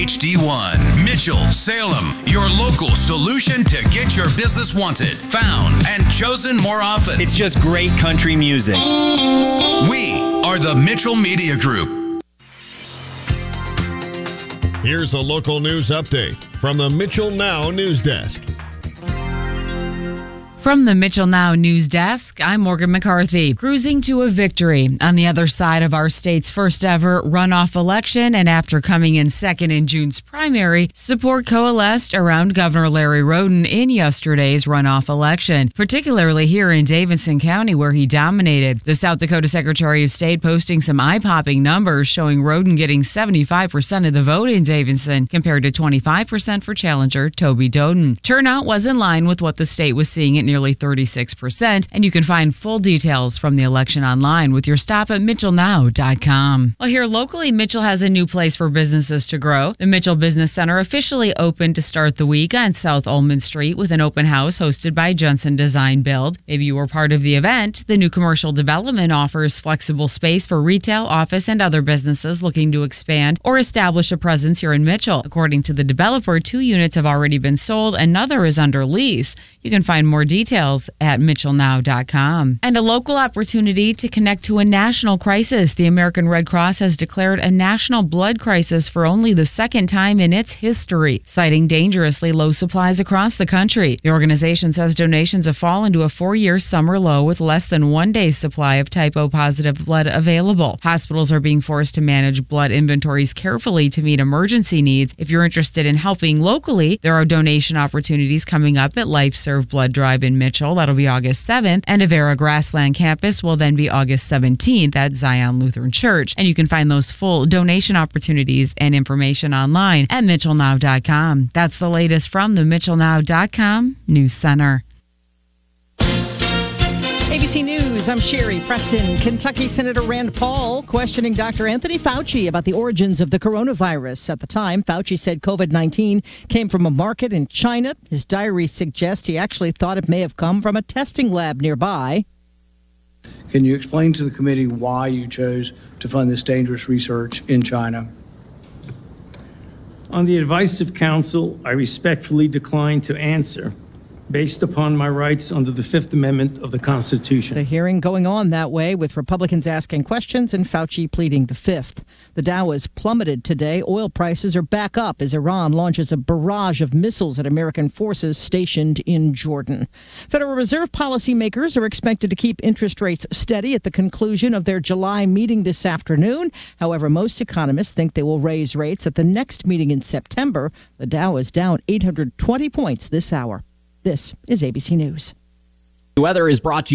HD1. Mitchell, Salem, your local solution to get your business wanted, found, and chosen more often. It's just great country music. We are the Mitchell Media Group. Here's a local news update from the Mitchell Now News Desk. From the Mitchell Now News Desk, I'm Morgan McCarthy. Cruising to a victory on the other side of our state's first ever runoff election, and after coming in second in June's primary, support coalesced around Governor Larry Roden in yesterday's runoff election, particularly here in Davidson County where he dominated. The South Dakota Secretary of State posting some eye-popping numbers showing Roden getting 75% of the vote in Davidson compared to 25% for challenger Toby Doden. Turnout was in line with what the state was seeing at nearly 36%, and you can find full details from the election online with your stop at mitchellnow.com. Well, here locally, Mitchell has a new place for businesses to grow. The Mitchell Business Center officially opened to start the week on South Ullman Street with an open house hosted by Johnson Design Build. Maybe you were part of the event. The new commercial development offers flexible space for retail, office, and other businesses looking to expand or establish a presence here in Mitchell. According to the developer, 2 units have already been sold, another is under lease. You can find more details at mitchellnow.com. And a local opportunity to connect to a national crisis. The American Red Cross has declared a national blood crisis for only the second time in its history, citing dangerously low supplies across the country. The organization says donations have fallen to a 4-year summer low with less than 1 day's supply of type O positive blood available. Hospitals are being forced to manage blood inventories carefully to meet emergency needs. If you're interested in helping locally, there are donation opportunities coming up at Life Serve Blood Drive in Mitchell. That'll be August 7th. And Avera Grassland Campus will then be August 17th at Zion Lutheran Church. And you can find those full donation opportunities and information online at mitchellnow.com. That's the latest from the mitchellnow.com News Center. ABC News, I'm Sherry Preston. Kentucky Senator Rand Paul questioning Dr. Anthony Fauci about the origins of the coronavirus. At the time, Fauci said COVID-19 came from a market in China. His diary suggests he actually thought it may have come from a testing lab nearby. Can you explain to the committee why you chose to fund this dangerous research in China? On the advice of counsel, I respectfully decline to answer, based upon my rights under the Fifth Amendment of the Constitution. The hearing going on that way, with Republicans asking questions and Fauci pleading the fifth. The Dow has plummeted today. Oil prices are back up as Iran launches a barrage of missiles at American forces stationed in Jordan. Federal Reserve policymakers are expected to keep interest rates steady at the conclusion of their July meeting this afternoon. However, most economists think they will raise rates at the next meeting in September. The Dow is down 820 points this hour. This is ABC News. Weather is brought to you